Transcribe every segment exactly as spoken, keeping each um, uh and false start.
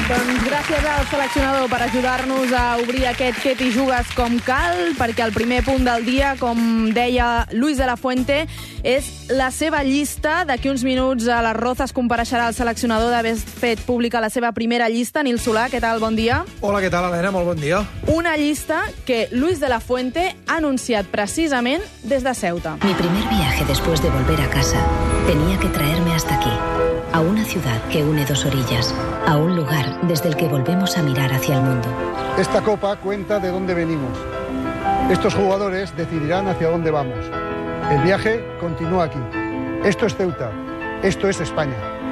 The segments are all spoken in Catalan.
Doncs gràcies al seleccionador per ajudar-nos a obrir aquest Què t'hi jugues com cal, perquè el primer punt del dia, com deia Luis de la Fuente, és la seva llista. D'aquí uns minuts a les Rozas compareixerà el seleccionador d'haver fet pública la seva primera llista. Nil Solà, què tal? Bon dia. Hola, què tal, Helena? Molt bon dia. Una llista que Luis de la Fuente ha anunciat precisament des de Ceuta. Mi primer viaje después de volver a casa tenía que traerme hasta aquí, a una ciudad que une dos orillas, a un lugar desde el que volvemos a mirar hacia el mundo. Esta copa cuenta de dónde venimos. Estos jugadores decidirán hacia dónde vamos. El viaje continúa aquí. Esto es Ceuta. Esto es España.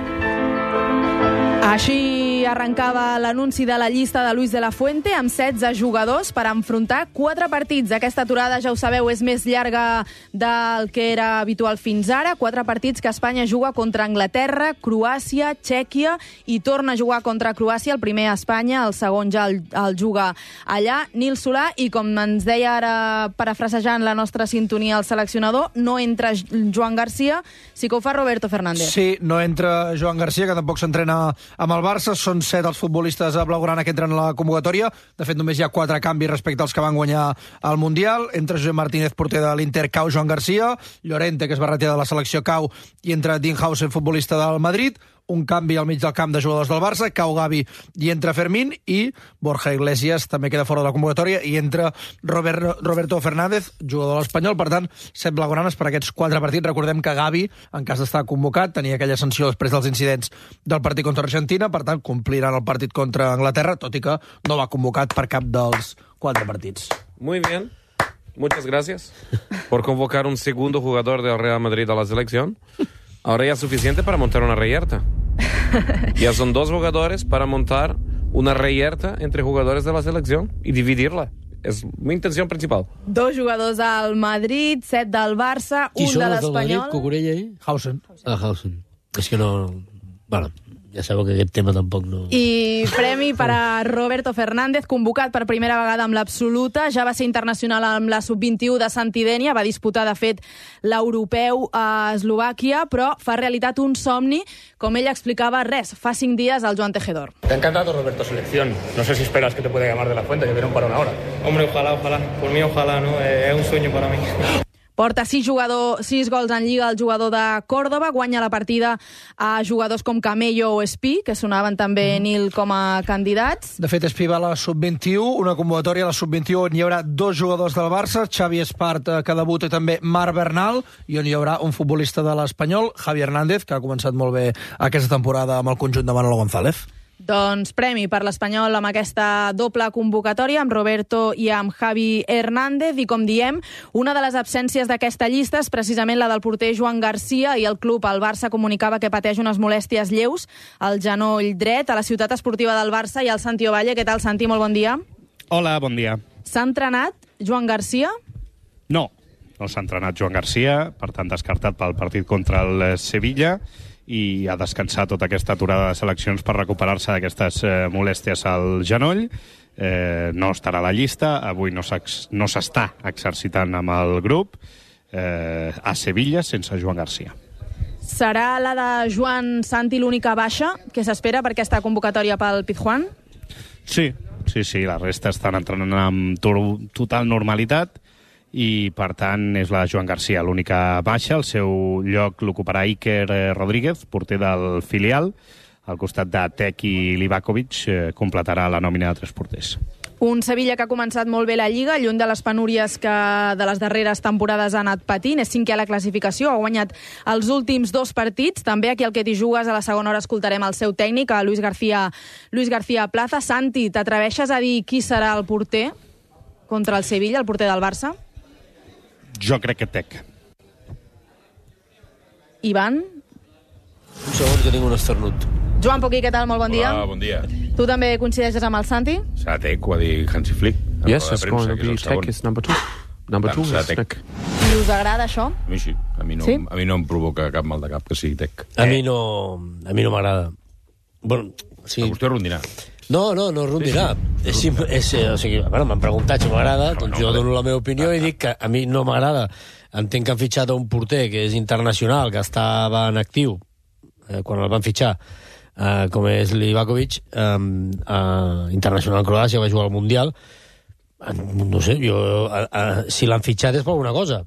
Així arrencava l'anunci de la llista de Luis de la Fuente amb setze jugadors per enfrontar quatre partits. Aquesta aturada, ja ho sabeu, és més llarga del que era habitual fins ara. Quatre partits que Espanya juga contra Anglaterra, Croàcia, Txèquia i torna a jugar contra Croàcia. El primer a Espanya, el segon ja el, el juga allà. Nil Solà, i com ens deia ara, parafrasejant la nostra sintonia, el seleccionador, no entra Joan Garcia, sí que ho fa Roberto Fernández. Sí, no entra Joan Garcia, que tampoc s'entrena amb el Barça. Són set els futbolistes blaugrana que entren a la convocatòria. De fet, només hi ha quatre canvis respecte als que van guanyar el Mundial. Entra Josep Martínez, porter de l'Inter, cau Joan Garcia. Llorente, que es va retirar de la selecció, cau, i entra Dinhausen, futbolista del Madrid. Un canvi al mig del camp de jugadors del Barça, cau Gavi i entra Fermín, i Borja Iglesias també queda fora de la convocatòria i entra Robert, Roberto Fernández, jugador de l'Espanyol. Per tant, set blaugranes per aquests quatre partits. Recordem que Gavi, en cas d'estar convocat, tenia aquella sanció després dels incidents del partit contra Argentina, per tant, compliran el partit contra Anglaterra, tot i que no va convocat per cap dels quatre partits. Muy bien. Muchas gracias por convocar un segundo jugador del Real Madrid a la selección. Ahora ya es suficiente para montar una reyerta. Ya son dos jugadores para montar una reyerta entre jugadores de la selección y dividirla. És mi intenció principal. Dos jugadors al Madrid, set del Barça, un de l'Espanyol. Cucurella i... Hausen. Ah, Hausen. És que no... Bueno, ja sabeu que aquest tema tampoc no... I premi per a Roberto Fernández, convocat per primera vegada amb l'absoluta. Ja va ser internacional amb la sub vint-i-u de Santidènia, va disputar, de fet, l'europeu a Eslovàquia, però fa realitat un somni, com ell explicava, res, fa cinc dies al Joan Tejedor. Te ha encantado, Roberto, selección. No sé si esperas que te pueda llamar de la Fuente, que viene un parón ahora. Hombre, ojalá, ojalá. Por mí, ojalá, ¿no? Es un sueño para mí. Porta sis, jugador, sis gols en Lliga el jugador de Còrdova, guanya la partida a jugadors com Camello o Espí, que sonaven també, Nil, com a candidats. De fet, Espí va a la sub vint-i-u, una convocatòria a la sub vint-i-u on hi haurà dos jugadors del Barça, Xavi Espart, que debuta, i també Marc Bernal, i on hi haurà un futbolista de l'Espanyol, Javi Hernández, que ha començat molt bé aquesta temporada amb el conjunt de Manolo González. Doncs premi per l'Espanyol amb aquesta doble convocatòria, amb Roberto i amb Javi Hernández. I com diem, una de les absències d'aquesta llista és precisament la del porter Joan Garcia, i el club, el Barça, comunicava que pateix unes molèsties lleus al genoll dret. A la ciutat esportiva del Barça i al Santi Ovalle. Què tal, Santi? Molt bon dia. Hola, bon dia. S'ha entrenat Joan Garcia? No, no s'ha entrenat Joan Garcia, per tant descartat pel partit contra el Sevilla, i ha descansat tota aquesta aturada de seleccions per recuperar-se d'aquestes eh, molèsties al genoll. Eh, no estarà a la llista, avui no s'està exercitant amb el grup eh, a Sevilla sense Joan Garcia. Serà la de Joan Santi l'única baixa que s'espera per aquesta convocatòria pel Pizjuán? Sí, sí, sí, la resta estan entrenant amb total normalitat, i, per tant, és la de Joan Garcia l'única baixa. El seu lloc l'ocuparà Iker Rodríguez, porter del filial. Al costat de Tec i Livakovic eh, completarà la nòmina de tres porters. Un Sevilla que ha començat molt bé la Lliga, lluny de les penúries que de les darreres temporades ha anat patint. És cinquè a la classificació, ha guanyat els últims dos partits. També aquí al Que t'hi jugues, a la segona hora, escoltarem el seu tècnic, a Luis García, Luis García Plaza. Santi, t'atreveixes a dir qui serà el porter contra el Sevilla, el porter del Barça? Jo crec que Tec. Ivan? Un segon, que tinc un esternut. Joan Poquí, què tal? Molt bon dia. Hola, bon dia. Tu també coincideixes amb el Santi? Serà Tec, ho ha dit Hansi Flick. Yes, it's going to be Tec is number two. Number two is Tec. I us agrada això? A mi sí. A mi no, sí? a mi no em provoca cap mal de cap que sigui Tec. A mi no, a mi no m'agrada. Bueno, sí. A vostè rondirà. No, no, no rondirà. Sí, sí. És, és, o sigui, bueno, m'han preguntat si m'agrada, doncs jo dono la meva opinió i dic que a mi no m'agrada. Entenc que han fitxat un porter que és internacional, que estava en actiu eh, quan el van fitxar, uh, com és Livakovic, um, uh, internacional en Croàcia, va jugar al Mundial. Uh, no sé, jo, uh, uh, si l'han fitxat és per alguna cosa.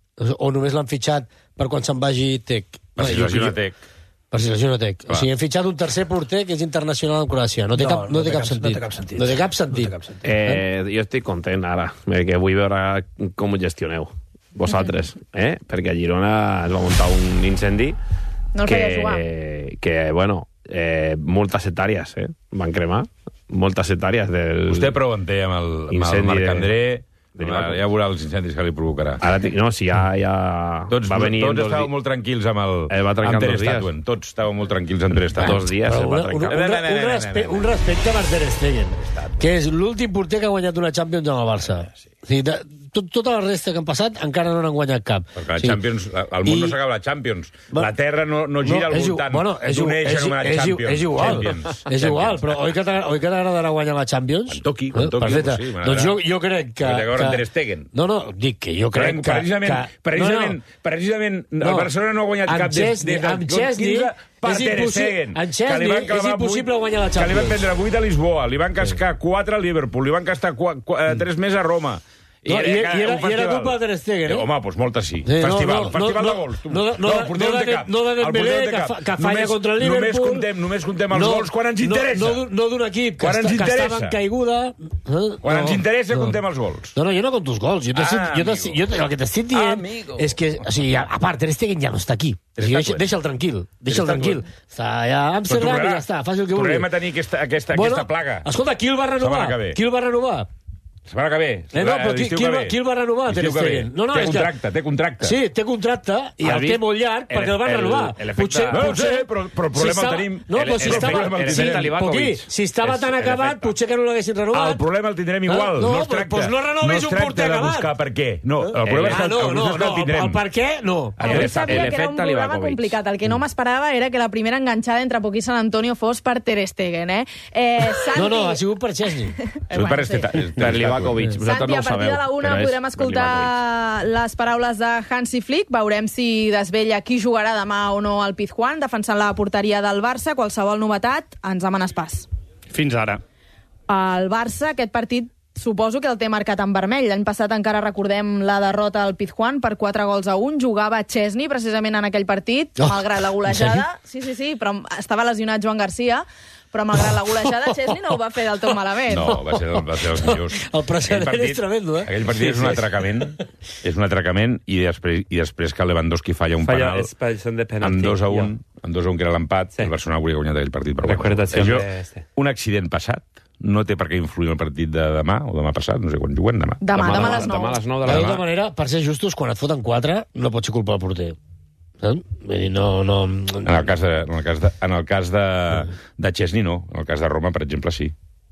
O només l'han fitxat per quan se'n vagi Tec. Per si lesiona Tec. Per si lesiona Tec. O sigui, hem fitxat un tercer porter que és internacional en Croàcia. No té, no, cap, no, no té, cap, cap sentit. No té cap sentit. No té cap sentit. No té cap sentit. Eh, jo estic content ara, perquè vull veure com ho gestioneu. Vosaltres, eh? Perquè a Girona es va muntar un incendi no el feia jugar. Que, bueno, eh, moltes hectàrees, eh? Van cremar moltes hectàrees del... Vostè prou en té amb el, amb el Marc André, de... ja veurà els incendis que li provocarà. Ara, no, si ja... ja... Tots, va venir tots estàveu di... molt tranquils amb el... Eh, va trencar amb dos dies. Statuen. Tots estàveu molt tranquils amb Ter Stegen. Dos dies Però va una, trencar. un, un, un, un, respe, un respecte per Ter Stegen, que és l'últim porter que ha guanyat una Champions amb el Barça. O sigui, de, tot, tota la resta que han passat encara no n'han guanyat cap. Perquè la sí. Champions, el món I... no s'acaba la Champions. Bueno, la Terra no, no gira no, al voltant bueno, d'un eix anomenat Champions. És igual, Champions. és igual, però oi que t'agradarà guanyar la Champions? Quan toqui, quan toqui. Perfecte. Sí, doncs jo, jo crec que... que... Ter Stegen. No, no, dic que jo crec que... Precisament, que... precisament, no, no. precisament no. el Barcelona no ha guanyat cap des, des del quinze per Ter Stegen. En Chesney és impossible guanyar la Champions. Que li van prendre vuit a Lisboa, li van cascar quatre a Liverpool, li van cascar tres més a Roma. No, i, era, i, era, I era culpa de Ter Stegen, eh? Home, doncs moltes sí. sí festival, no, no, festival no, de gols. Tu. No, no, no, no, de, no de Dembélé, que, fa, que falla només, contra el Liverpool. Només contem, només contem els no, gols quan ens interessa. No, no, no d'un equip que, està, que estava en caiguda. Quan no, ens interessa, no. contem els gols. No, no, jo no conto els gols. Jo ah, jo jo, el que t'estic dient amigo. és que, o sigui, a part, Ter Stegen ja no està aquí. O sigui, deixa, deixa'l tranquil, deixa'l tranquil. Està allà a Amsterdam i ja està, faci el que vulgui. Tornarem a tenir aquesta, aquesta, bueno, aquesta plaga. Escolta, qui el va renovar? Qui el va renovar? La setmana que ve. Eh, no, però qui, qui, va, qui el va renovar, Ter Stegen? No, no, té contracte, que... té contracte. Sí, té contracte, i el, el té molt llarg, perquè el van renovar. El, el potser, no, potser, no sé, però, però el problema si el tenim... No, però si estava... Si estava tan acabat, potser que no l'haguessin renovat. El problema el tindrem igual. No, no es tracta, doncs no renovis un porter acabat. No es tracta de buscar per què. No, el problema és que el tindrem. El per què, no. Jo sabia que era un programa complicat. El que no m'esperava era que la primera enganxada entre Poc i Sant Antonio fos per Ter Stegen, eh? No, no, ha sigut per Chesney. Per Livakovic. I a partir de la una podrem escoltar les paraules de Hansi Flick. Veurem si desvella qui jugarà demà o no al Pizjuán, defensant la porteria del Barça. Qualsevol novetat, ens demanes pas. Fins ara. El Barça, aquest partit, suposo que el té marcat en vermell. L'any passat encara recordem la derrota al Pizjuán per quatre gols a un. Jugava Chesney, precisament en aquell partit, oh, malgrat la golejada. Sí, sí, sí, però estava lesionat Joan Garcia. Però malgrat la golejada, Chesney no ho va fer del tot malament. No, va ser, va ser dels millors. El precedent és tremendo, eh? Aquell partit és un atracament, és un atracament i després, i després que Lewandowski falla un penal amb dos a un, amb dos a un que era l'empat, sí. El Barcelona hauria guanyat aquell partit. Però bueno, això, un accident passat no té per què influir en el partit de demà o demà passat, no sé quan juguen demà. Demà, demà, demà a les nou. Demà a les nou de la tota manera, per ser justos, quan et foten quatre, no pot ser culpa del porter. No, no... En el cas de, en el cas de, en el cas de, de Chesney, no. En el cas de Roma, per exemple, sí.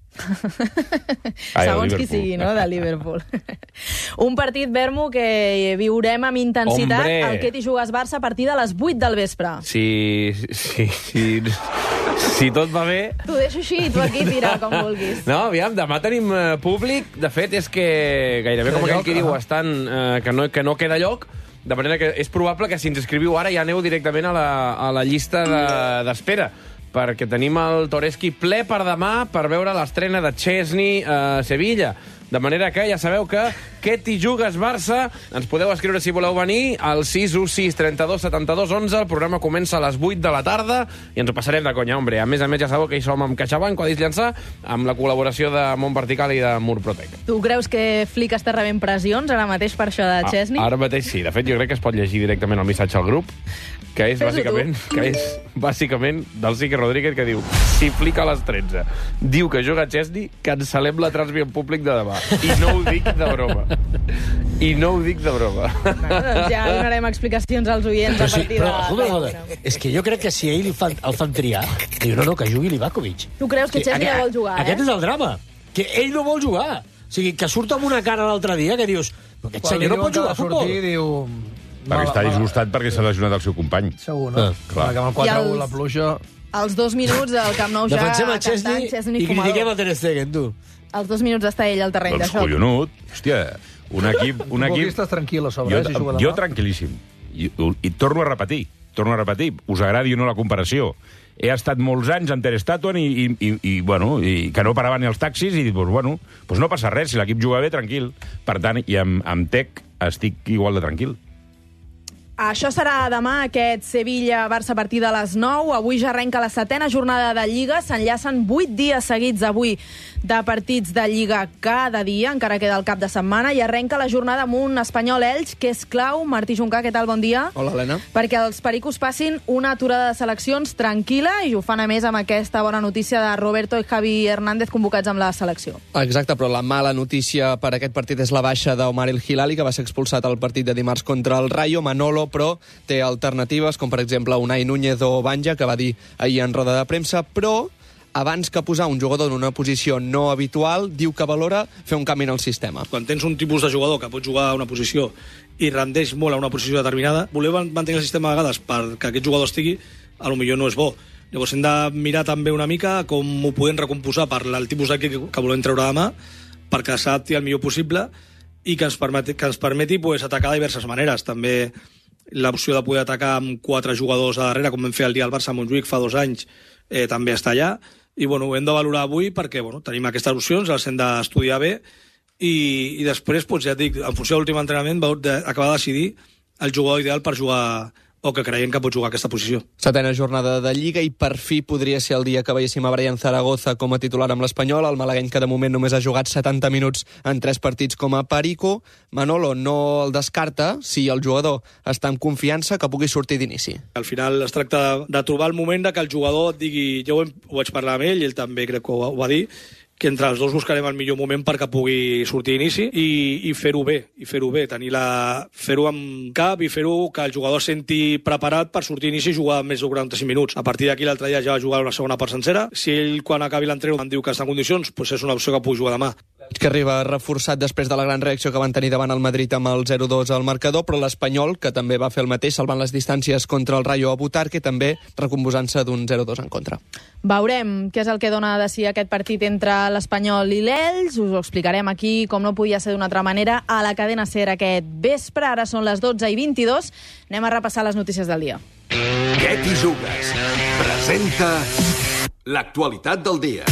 Ai, segons qui sigui, no?, de Liverpool. Un partit, Bermo, que viurem amb intensitat. Hombre. El Ketty jugues Barça a partir de les vuit del vespre. Si, si, si, si tot va bé... T'ho deixo així, tu aquí tira com vulguis. No, aviam, demà tenim uh, públic. De fet, és que gairebé com aquell que diu estan, uh, que, no, que no queda lloc. De manera que és probable que si ens inscriviu ara ja aneu directament a la, a la llista d'espera, de, perquè tenim el Toreski ple per demà per veure l'estrena de Chesney a Sevilla. De manera que ja sabeu que Ketty jugues Barça. Ens podeu escriure si voleu venir al sis u sis trenta-dos setanta-dos onze. El programa comença a les vuit de la tarda i ens ho passarem de conya, hombre. A més a més, ja sabeu que hi som amb CaixaBank, Codis Llançà, amb la col·laboració de Mont Vertical i de Murprotec. Tu creus que Flick està rebent pressions ara mateix per això de Chesney? Ah, ara mateix sí. De fet, jo crec que es pot llegir directament el missatge al grup, que és bàsicament, que és bàsicament del Sique Rodríguez, que diu: si Flick a les tretze diu que juga Chesney, cancel·lem la transmissió en públic de demà. I no ho dic de broma. I no ho dic de broma. Bueno, doncs ja donarem explicacions als oients a partir però, de... Però, de... És que jo crec que si ell el fan, el fan triar, diu, no, no, que jugui Livakovic. Tu creus que, que Chesney no vol jugar, eh? Aquest és el drama, que ell no vol jugar. O sigui, que surt amb una cara l'altre dia que dius, aquest senyor no pot jugar a futbol. Sortir, diu... Perquè està disgustat perquè s'ha lesionat el seu company. Segur, no? Ah, clar. Perquè amb el quatre a u, la pluja... Els dos minuts del Camp Nou ja defensem a Chesney, Chesney i critiquem a Ter Stegen, tu. Els dos minuts està ell al terreny doncs de joc. Doncs collonut. Hòstia, un equip... Un equip... estàs tranquil a sobre, jo, eh, si juga demà. Jo tranquil·líssim. I, I torno a repetir. torno a repetir, us agradi o no la comparació, he estat molts anys en Ter Stegen i, i, i, i, bueno, i que no paraven ni els taxis i doncs, bueno, doncs no passa res, si l'equip juga bé, tranquil. Per tant, i amb, amb Tec estic igual de tranquil. Això serà demà, aquest Sevilla-Barça a partir de les nou. Avui ja arrenca la setena jornada de Lliga. S'enllacen vuit dies seguits avui de partits de Lliga cada dia, encara queda el cap de setmana, i arrenca la jornada amb un Espanyol-Elx, que és clau. Martí Juncà, què tal? Bon dia. Hola, Helena. Perquè els pericos passin una aturada de seleccions tranquil·la, i ho fan a més amb aquesta bona notícia de Roberto i Javi Hernández convocats amb la selecció. Exacte, però la mala notícia per aquest partit és la baixa d'Omar El Hilali, que va ser expulsat al partit de dimarts contra el Rayo. Manolo, però, té alternatives, com per exemple Unai Núñez o Banja, que va dir ahir en roda de premsa, però abans que posar un jugador en una posició no habitual, diu que valora fer un canvi en el sistema. Quan tens un tipus de jugador que pot jugar a una posició i rendeix molt a una posició determinada, voler mantenir el sistema a vegades perquè aquest jugador estigui, a lo millor no és bo. Llavors hem de mirar també una mica com ho podem recomposar per el tipus d'equip que volem treure demà, perquè s'adapti el millor possible i que ens permeti, que ens permeti pues, atacar de diverses maneres. També l'opció de poder atacar amb quatre jugadors a darrere, com vam fer el dia al Barça a Montjuïc fa dos anys, eh, també està allà. I bueno, ho hem de valorar avui perquè bueno, tenim aquestes opcions, les hem d'estudiar bé i, i després, pues, ja et dic, en funció de l'últim entrenament, va acabar de decidir el jugador ideal per jugar o que creiem que pot jugar a aquesta posició. Setena jornada de Lliga i per fi podria ser el dia que veiéssim a Brian Zaragoza com a titular amb l'Espanyol, el malagueny que de moment només ha jugat setanta minuts en tres partits com a perico. Manolo no el descarta, si el jugador està en confiança, que pugui sortir d'inici. Al final es tracta de, de trobar el moment de que el jugador et digui, jo ho, ho vaig parlar amb ell, ell també crec que ho, ho va dir, que entre els dos buscarem el millor moment perquè pugui sortir d'inici i, i fer-ho bé, i fer-ho bé, tenir la... fer-ho amb cap i fer-ho que el jugador senti preparat per sortir d'inici i jugar més de quaranta-cinc minuts. A partir d'aquí l'altre dia ja va jugar una segona part sencera. Si ell quan acabi l'entrenament em diu que està en condicions, doncs és una opció que pugui jugar demà. Que arriba reforçat després de la gran reacció que van tenir davant el Madrid amb el zero dos al marcador, però l'Espanyol, que també va fer el mateix, salvant les distàncies contra el Rayo a Butarque, també recomposant-se d'un zero dos en contra. Veurem què és el que dona de si aquest partit entre l'Espanyol i l'Elx. Us ho explicarem aquí, com no podia ser d'una altra manera, a la cadena SER aquest vespre. Ara són les dotze i vint-i-dos. Anem a repassar les notícies del dia. Què t'hi jugues? Presenta l'actualitat del dia.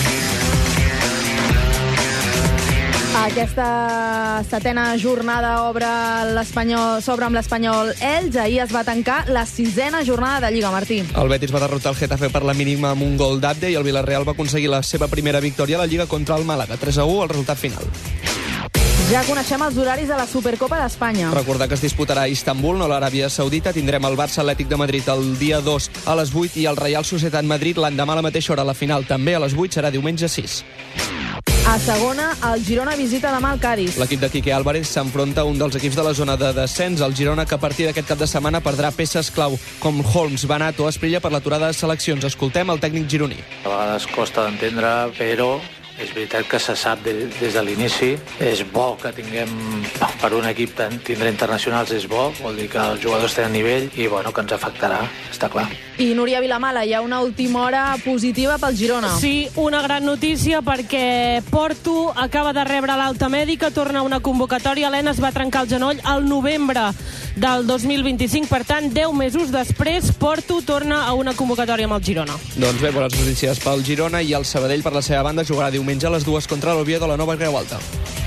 Aquesta setena jornada obre l'Espanyol, s'obre amb l'Espanyol Elx. Ahir es va tancar la sisena jornada de Lliga, Martí. El Betis va derrotar el Getafe per la mínima amb un gol d'Abde i el Villarreal va aconseguir la seva primera victòria a la Lliga contra el Màlaga. tres a u, el resultat final. Ja coneixem els horaris de la Supercopa d'Espanya. Recordar que es disputarà a Istanbul, no a l'Aràbia Saudita. Tindrem el Barça Atlètic de Madrid el dia dos a les vuit i el Real Societat Madrid l'endemà a la mateixa hora. La final també a les vuit, serà diumenge sis. A segona, el Girona visita demà el Cádiz. L'equip de Quique Álvarez s'enfronta a un dels equips de la zona de descens, el Girona, que a partir d'aquest cap de setmana perdrà peces clau com Holmes, Banato, Esprilla per l'aturada de seleccions. Escoltem el tècnic gironí. A vegades costa d'entendre, però és veritat que se sap de, des de l'inici. És bo que tinguem, per un equip tindre internacionals, és bo, vol dir que els jugadors tenen nivell i bueno, que ens afectarà, està clar. I Núria Vilamala, hi ha una última hora positiva pel Girona. Sí, una gran notícia perquè Porto acaba de rebre l'alta mèdica, torna a una convocatòria. Helena es va trencar el genoll al novembre del dos mil vint-i-cinc, per tant, deu mesos després, Porto torna a una convocatòria amb el Girona. Doncs bé, bones notícies pel Girona i el Sabadell, per la seva banda, jugarà diumenge a les dues contra l'Oviedo a la Nova Creu Alta.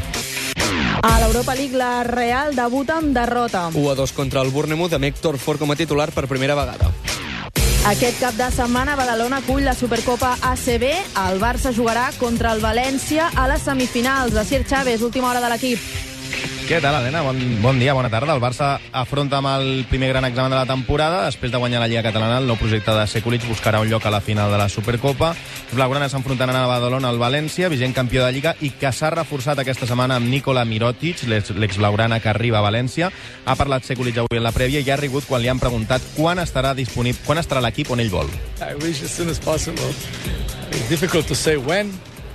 A l'Europa League, la Real debuta amb derrota. u a dos contra el Bournemouth, amb Héctor Ford com a titular per primera vegada. Aquest cap de setmana, Badalona acull la Supercopa A C B. El Barça jugarà contra el València a les semifinals. Asier Chávez, última hora de l'equip. Què tal, Helena? Bon, bon dia, bona tarda. El Barça afronta amb el primer gran examen de la temporada. Després de guanyar la Lliga Catalana, el nou projecte de Sekulic buscarà un lloc a la final de la Supercopa. Els blaugranes s'enfrontaran a Badalona al València, vigent campió de Lliga, i que s'ha reforçat aquesta setmana amb Nikola Mirotic, l'ex-blaugrana que arriba a València. Ha parlat Sekulic avui en la prèvia i ha rigut quan li han preguntat quan estarà disponible, quan estarà l'equip on ell vol. I wish as soon as possible. It's difficult to say when.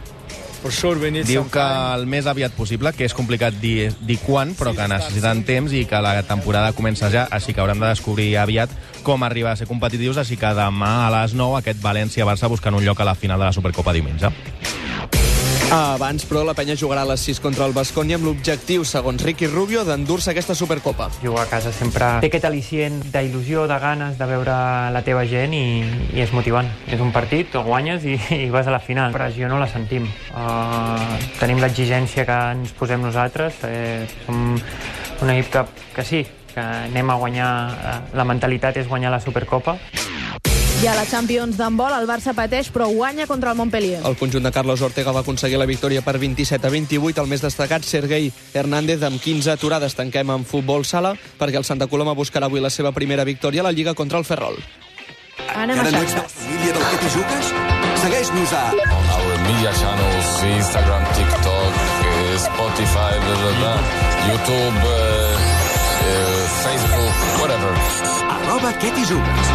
Diu que el més aviat possible, que és complicat dir, dir quan, però que necessiten temps i que la temporada comença ja, així que haurem de descobrir aviat com arribar a ser competitius, així que demà a les nou aquest València-Barça buscant un lloc a la final de la Supercopa diumenge. Abans, però, la penya jugarà a les sis contra el Baskonia amb l'objectiu, segons Ricky Rubio, d'endur-se aquesta Supercopa. Jugar a casa sempre té aquest al·licient d'il·lusió, de ganes de veure la teva gent i, i és motivant. És un partit, o guanyes i, i vas a la final. Pressió no la sentim. Uh, tenim l'exigència que ens posem nosaltres. Eh, som un equip que, que sí, que anem a guanyar. Uh, la mentalitat és guanyar la Supercopa. I a la Champions d'handbol el Barça pateix però guanya contra el Montpellier. El conjunt de Carlos Ortega va aconseguir la victòria per vint-i-set a vint-i-vuit. El més destacat, Sergei Hernández, amb quinze aturades. Tanquem amb futbol sala perquè el Santa Coloma buscarà avui la seva primera victòria a la Lliga contra el Ferrol. Anem a Encara no ets de la família del que t'hi jugues? Segueix-nos a... On our media channels, Instagram, TikTok, Spotify, blah, blah, blah, YouTube, uh, uh, Facebook, whatever. Arroba que t'hi jugues.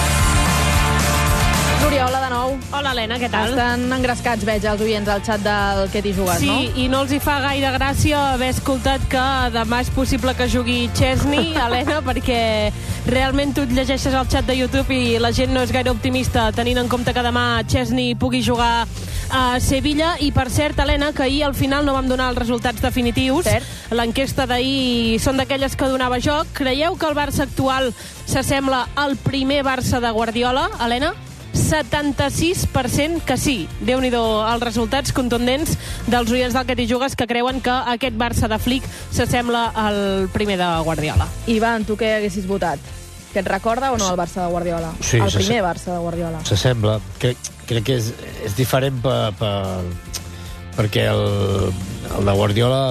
Núria, hola de nou. Hola, Helena, què tal? Estan engrescats, veig, els oients al xat del Que t'hi jugues, sí, no? Sí, i no els hi fa gaire gràcia haver escoltat que demà és possible que jugui Chesney, Helena, perquè realment tu et llegeixes al xat de YouTube i la gent no és gaire optimista, tenint en compte que demà Chesney pugui jugar a Sevilla. I, per cert, Helena, que ahir al final no vam donar els resultats definitius. Cert. L'enquesta d'ahir són d'aquelles que donava joc. Creieu que el Barça actual s'assembla al primer Barça de Guardiola, Helena? setanta-sis per cent que sí. Déu-n'hi-do els resultats contundents dels oients del Que t'hi jugues, que creuen que aquest Barça de Flick s'assembla al primer de Guardiola. Ivan, tu què haguessis votat? Que et recorda o no el Barça de Guardiola? Sí, el primer Barça de Guardiola. S'assembla. Crec, crec que és, és diferent per, per, perquè el, el de Guardiola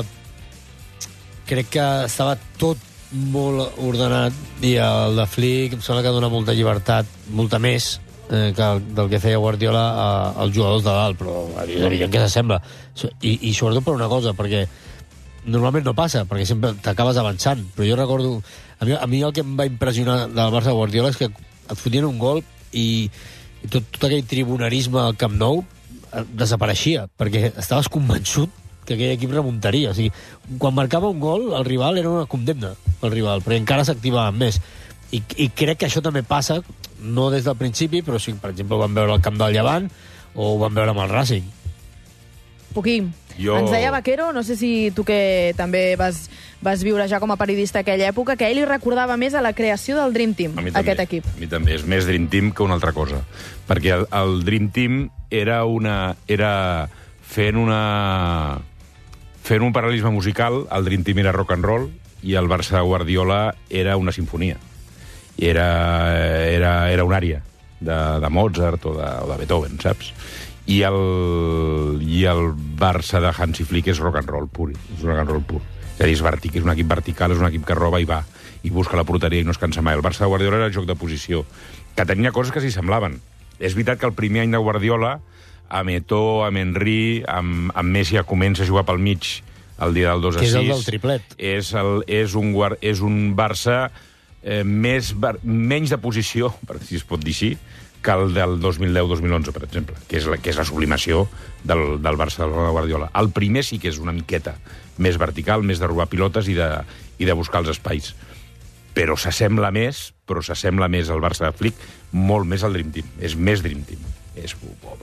crec que estava tot molt ordenat i el de Flick em sembla que dona molta llibertat, molta més eh, que el, del que feia Guardiola a, als jugadors de dalt, però és evident que s'assembla. I, i sobretot per una cosa, perquè normalment no passa, perquè sempre t'acabes avançant, però jo recordo a mi, a mi el que em va impressionar del Barça de Guardiola és que et fotien un gol i, i tot, tot aquell tribunarisme al Camp Nou desapareixia, perquè estaves convençut que aquell equip remuntaria. O sigui, quan marcava un gol, el rival era una condemna pel rival, perquè encara s'activaven més. I, I crec que això també passa, no des del principi, però sí, per exemple, ho vam veure al camp del Llevant o ho vam veure amb el Racing. Puquí, jo... ens deia Vaquero, no sé si tu que també vas, vas viure ja com a periodista aquella època, que ell li recordava més a la creació del Dream Team, aquest equip. A mi també, és més Dream Team que una altra cosa. Perquè el, el Dream Team era una... era fent una... fent un paral·lelisme musical, el Dream Team era rock and roll i el Barça de Guardiola era una sinfonia. Era, era, era una ària de, de Mozart o de, o de Beethoven, saps? I el, i el Barça de Hansi Flick és rock and roll pur, és rock and roll pur. És a dir, és, vertic, és un equip vertical, és un equip que roba i va, i busca la porteria i no es cansa mai. El Barça de Guardiola era el joc de posició, que tenia coses que s'hi semblaven. És veritat que el primer any de Guardiola, amb Eto'o, amb Henry, amb, amb Messi ja comença a jugar pel mig el dia del dos a sis. Que és el del triplet. És, el, és, un, és un Barça eh, més, menys de posició, per si es pot dir així, que el del dos mil deu dos mil onze, per exemple, que és la, que és la sublimació del, del Barça de Guardiola. El primer sí que és una miqueta més vertical, més de robar pilotes i de, i de buscar els espais. Però s'assembla més, però s'assembla més al Barça de Flick, molt més al Dream Team. És més Dream Team. És...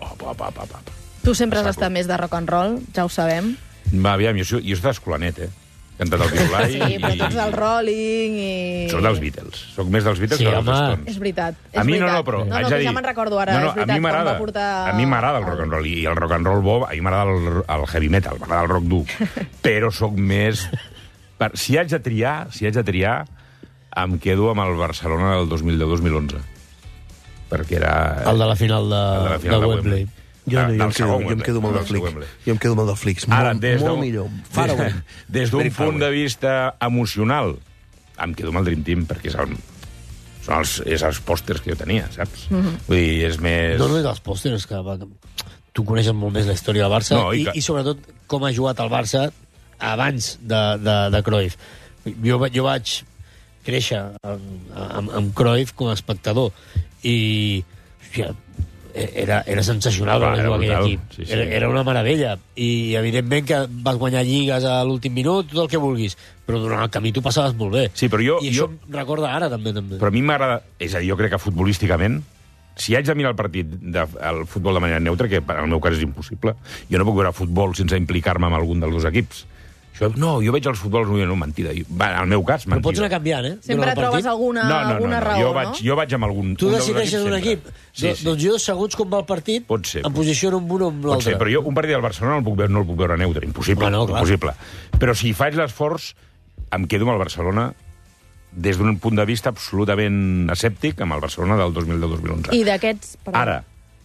Tu sempre has estat més de rock and roll, ja ho sabem. Va, aviam, jo, jo soc d'escolanet, eh? He cantat el violà i... Sí, però tu ets del Rolling i... Soc dels Beatles. Soc més dels Beatles sí, que dels Stones. És veritat, és a mi veritat. no, no, però... No, no, dir... ja me'n recordo ara, no, no, és veritat, a mi m'agrada, portar... a mi m'agrada el rock and roll, i el rock and roll bo, a mi m'agrada el, el heavy metal, m'agrada el rock dur, però sóc més... Per... Si haig de triar, si haig de triar, em quedo amb el Barcelona del dos mil deu dos mil onze. Perquè era... El de la final de, de, la final de, de Wembley. Wembley. Jo, no, jo, em quedo, jo em quedo molt del Flick. Jo em quedo molt del Flick. Ara, molt, des molt millor. Far away. Des d'un punt de vista emocional, em quedo amb el Dream Team, perquè és el, són els, és els pòsters que jo tenia, saps? Mm-hmm. Vull dir, és més... No, no és els pòsters, que tu coneixes molt més la història del Barça, no, i, i, que... i sobretot com ha jugat el Barça abans de, de, de Cruyff. Jo, jo vaig créixer amb, amb, amb Cruyff com a espectador, i... Hòstia, Era, era sensacional veure jugar aquell equip. Sí, sí. Era, era una meravella. I, evidentment, que vas guanyar lligues a l'últim minut, tot el que vulguis. Però durant el camí tu passaves molt bé. Sí, però jo, I jo... això em recorda ara, també. també. Però a mi m'agrada... És a dir, jo crec que futbolísticament si haig de mirar el partit del futbol de manera neutra, que en el meu cas és impossible, jo no puc veure futbol sense implicar-me amb algun dels dos equips. Això, no, jo veig els futbols, no, mentida. Va, en el meu cas, mentida. Però pots anar canviant, eh? Sempre trobes alguna, no, no, alguna no, no. raó, jo no? vaig, jo vaig amb algun... Tu decideixes un equip? Sí, sí. Doncs jo, segons com va el partit, pot ser, em posiciono amb un o amb l'altre. Pot ser, però jo un partit del Barcelona no el puc veure, no el puc veure neutre, impossible. Bueno, impossible. Però si faig l'esforç, em quedo amb el Barcelona des d'un punt de vista absolutament escèptic amb el Barcelona del dos mil deu dos mil onze. I d'aquests... Ara,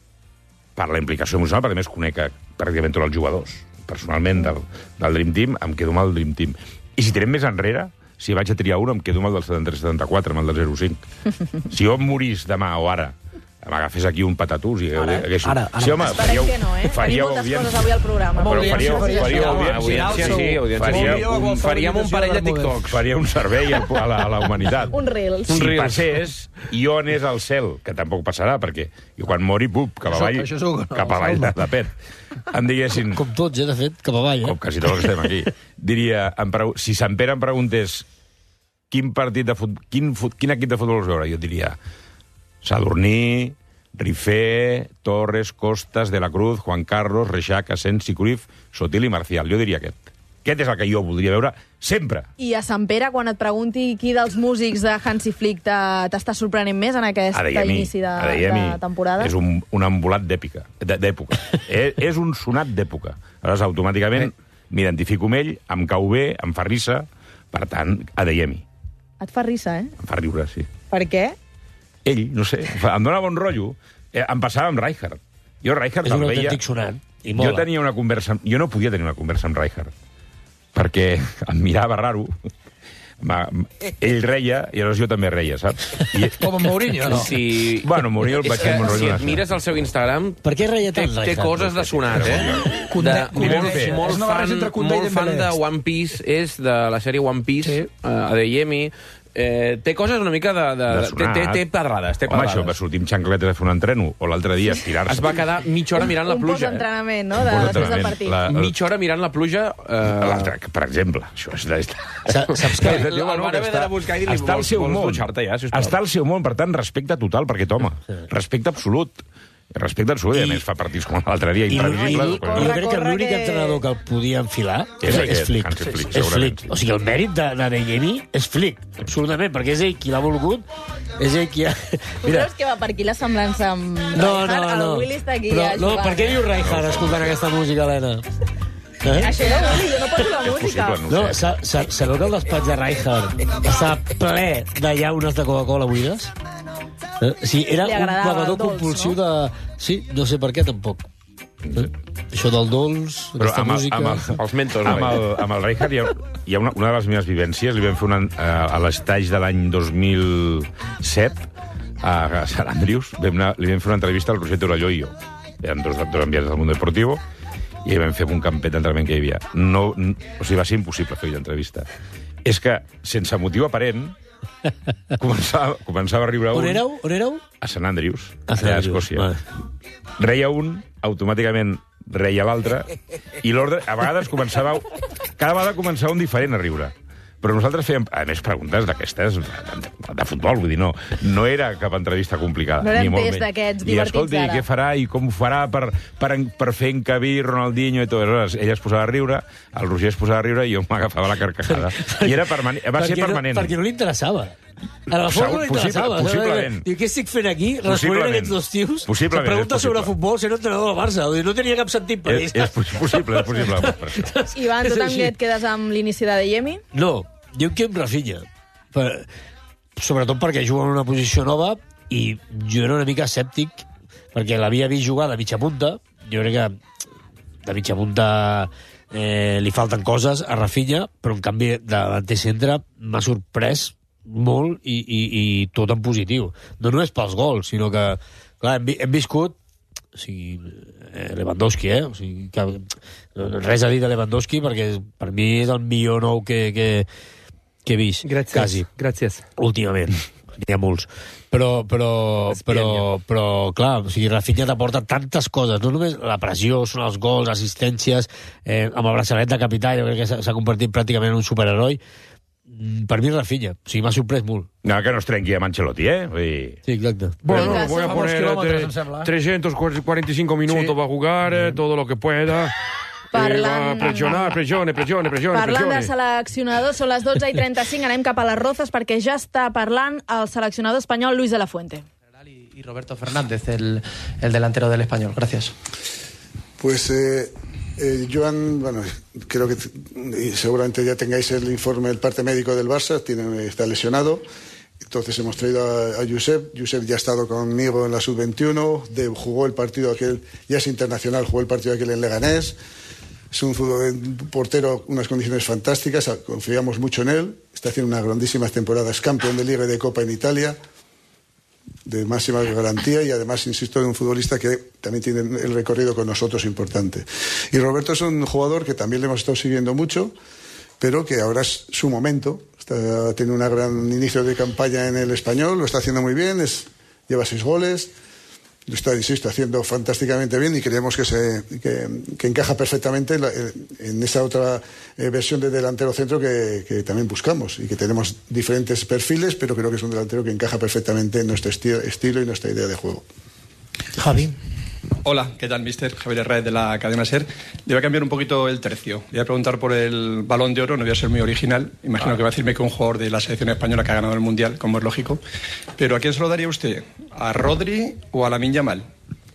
per la implicació emocional, perquè a més conec pràcticament tots els jugadors, personalment, del, del Dream Team, em quedo amb el Dream Team. I si tirem més enrere, si vaig a triar un, em quedo amb el del setanta-tres setanta-quatre, amb el del zero cinc. Si jo em morís demà o ara, m'agafés aquí un patatús i ara, hagués... ara, ara. Sí, home, Esperem faríeu, que no, eh? faríeu Tenim moltes audiència. coses avui al programa. Però faríeu, faríeu, faríeu faríeu audiència. Sí, audiència. Faria un, Faríem un parell de TikToks. Faria un servei a la, a la humanitat. Un Reels. Si Un Reels. passés, i jo anés al cel, que tampoc passarà, perquè jo quan mori, pup, cap avall, Això- això segur que no, cap avall de, Salva. de pet. Em diguessin... Com tots, eh, de fet, cap avall, eh? Com quasi tots els que estem aquí. Diria, em pregu... si Sant Pere em preguntés quin partit de fut... quin, fut... quin equip de futbol vols veure, jo diria Sadurní, Rifé, Torres, Costas, De la Cruz, Juan Carlos, Reixac, Asensi, Cruyff, Sotil i Marcial. Jo diria aquest. Aquest és el que jo voldria veure sempre. I a Sant Pere, quan et pregunti qui dels músics de Hansi Flick t'ha- t'està sorprenent més en aquest Adeyemi, inici de, Adeyemi de temporada? és un, un embolat d'èpica, d'è- d'època. és, és un sonat d'època. Aleshores, automàticament m'identifico amb ell, em cau bé, em fa risa, per tant, Adeyemi. Et fa risa, eh? Em fa riure, sí. Per què? Ell, no sé, fa- em dona bon rotllo. Eh, em passava amb Rijkaard. Jo Rijkaard És un el veia... autèntic sonat, i Jo mola. tenia una conversa... Jo no podia tenir una conversa amb Rijkaard, perquè em mirava raro. Ma, ell reia, i aleshores jo també reia, saps? I... Com amb Mourinho, no? Si... Bueno, Mourinho el És vaig que, amb un si rotllo et mires el seu Instagram... Per què reia té, tant, té Rijkaard? coses de sonat, eh? Condé- De, Condé- molt, fer. molt, És una barreja fan, entre Condé i molt fan Dembélé. de One Piece, és de la sèrie One Piece, Sí. uh, Adeyemi. Eh, té coses una mica de... de, De de té, sonat. té, té pedrades, té Home, pedrades. això va sortir amb xancletes a fer un entreno, o l'altre dia estirar-se. Es va quedar mitja hora mirant la un pluja. postentrenament, no? Un De, després del postentrenament. partit. La- Eh? Mitja hora mirant la pluja... Eh... L'altre, per exemple, això és... De... Sa- Saps que... El van haver d'anar a buscar i dir-li, està al vols- seu vols món. dutxar-te ja, sisplau? Està al seu món, per tant, respecte total per aquest home. Respecte absolut. Respecte absolut, i a més fa partits com l'altre dia, I, i, i, imprevisibles. jo crec que l'únic que- entrenador que el podia enfilar És és, aquest, és Flick. Hansi Flick, és segurament. Flick. O sigui, el mèrit de, de Adeyemi és Flick, absolutament, perquè és ell qui l'ha volgut, és ell qui ha... Tu creus que va per aquí la semblança amb No, no, Rijkaard? no. El Willy està aquí Però, a no, jugar. per què diu Rijkaard escoltant aquesta música, Helena? Eh? Això no vol dir, jo no poso la És música. possible, no No, ho sé. sa, sa, sabeu que el despatx de Rijkaard està ple de llaunes de Coca-Cola buides? Eh? O sigui, era Li un agradava bevedor el dolç, compulsiu no? de... Sí, no sé per què, tampoc. Eh? Això del dolç, Però aquesta amb el, música... amb el, Els mentos, amb no? el, amb el Rijkaard hi ha, hi ha una, una de les meves vivències, li vam fer una, a l'estage de l'any dos mil set a Sant Andrius, vam anar, li vam fer una entrevista al Roger Torelló i jo. Eren dos, dos enviats del Mundo Deportivo, i vam fer un campet d'entrenament que hi havia. No, n- o sigui, va ser impossible fer l'entrevista. És que, sense motiu aparent, començava, començava a riure On un... éreu? On éreu? A Sant Andrius, A Sant allà a Andrius, Escòcia. vale. Reia un, automàticament reia l'altre, i l'ordre, a vegades començava... Cada vegada començava un diferent a riure. Però nosaltres fèiem, a més, preguntes d'aquestes de, de futbol, vull dir, no, no era cap entrevista complicada. No eren ni molt tests menys. d'aquests I divertits escolti, d'ara. què farà i com ho farà per, per, per fer encabir Ronaldinho i tot. Aleshores, ella es posava a riure, el Roger es posava a riure i jo m'agafava la carcajada. I era permanent, va ser Perquè permanent. No, perquè no li interessava. A la Segur, forma no li possible- interessava. possiblement. Diu, què estic fent aquí? Responent a Possiblement. aquests dos tios Possiblement, que pregunta és sobre possible. futbol sent entrenador del Barça. Vull dir, no tenia cap sentit per És, és possible, és possible. Per això. Ivan, tu És també així. et quedes amb l'inici de Adeyemi? No, jo em quedo amb Rafinha. Per, sobretot perquè juga en una posició nova i jo era una mica escèptic perquè l'havia vist jugar de mitja punta. Jo crec que de mitja punta eh, li falten coses a Rafinha, però en canvi de davanter centre m'ha sorprès molt i, i, i tot en positiu. No només pels gols, sinó que clar, hem, vi- hem viscut o sigui, eh, Lewandowski, eh? O sigui, que, res a dir de Lewandowski perquè per mi és el millor nou que, que, que he vist. Gràcies. Quasi. Gràcies. Últimament. N'hi ha molts. Però, però, però, però, clar, o sigui, Rafinha t'aporta tantes coses, no només la pressió, són els gols, assistències, eh, amb el braçalet de capità, jo crec que s'ha s'ha convertit pràcticament en un superheroi. Per mi Rafinha. O sigui, m'ha sorprès molt. No, que no es trenqui amb Ancelotti, eh? Vull... Sí, exacte. Bueno, lo voy a poner trescientos cuarenta y cinco minutos, sí. Va a jugar eh, todo lo que pueda. Parlant... Eh, pressionar, pressione, pressione, pressione. Parlant pressione. de seleccionadors, són les dotze i trenta-cinc, anem cap a les Rozas perquè ja està parlant el seleccionador espanyol Luis de la Fuente. Y Roberto Fernández, el, el delantero del Español. Gracias. Pues, eh, eh, Joan, bueno, creo que y seguramente ya tengáis el informe, el parte médico del Barça, tiene, está lesionado. Entonces hemos traído a, a Josep. Josep ya ha estado conmigo en la sub veintiuno, de, jugó el partido aquel, ya es internacional, jugó el partido aquel en Leganés. Es un, un portero, unas condiciones fantásticas, confiamos mucho en él. Está haciendo unas grandísimas temporadas, campeón de Liga y de Copa en Italia, de máxima garantía, y además, insisto, de un futbolista que también tiene el recorrido con nosotros importante. Y Roberto es un jugador que también le hemos estado siguiendo mucho, pero que ahora es su momento. Está, tiene un gran inicio de campaña en el Español, lo está haciendo muy bien, es, lleva seis goles. Lo está, insisto, haciendo fantásticamente bien y creemos que, se, que, que encaja perfectamente en, la, en esa otra eh, versión de delantero centro que, que también buscamos y que tenemos diferentes perfiles, pero creo que es un delantero que encaja perfectamente en nuestro esti- estilo y nuestra idea de juego. Javi. Hola, ¿qué tal, mister? Javier Herrera de la cadena SER. Le voy a cambiar un poquito el tercio. Le voy a preguntar por el Balón de Oro, no voy a ser muy original. Imagino ah. que va a decirme que un jugador de la selección española que ha ganado el Mundial, como es lógico. Pero ¿a quién se lo daría usted? ¿A Rodri o a Lamine Yamal?